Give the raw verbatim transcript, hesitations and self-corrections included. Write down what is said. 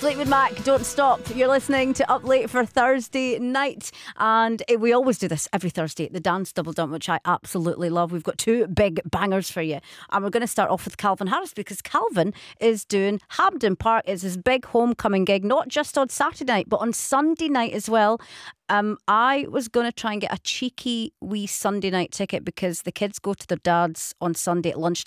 Fleetwood Mac, Don't Stop. You're listening to Up Late for Thursday night. And we always do this every Thursday, the Dance Double Dump, which I absolutely love. We've got two big bangers for you. And we're going to start off with Calvin Harris, because Calvin is doing Hampden Park. It's his big homecoming gig, not just on Saturday night, but on Sunday night as well. Um, I was going to try and get a cheeky wee Sunday night ticket, because the kids go to their dad's on Sunday at lunchtime.